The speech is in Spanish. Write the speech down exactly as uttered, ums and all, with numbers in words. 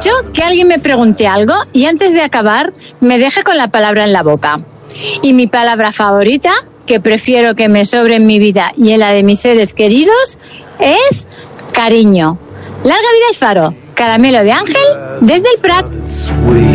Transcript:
mucho que alguien me pregunte algo y antes de acabar me deje con la palabra en la boca. Y mi palabra favorita, que prefiero que me sobre en mi vida y en la de mis seres queridos, es cariño. Larga vida al Faro. Caramelo de Ángel desde el Prat.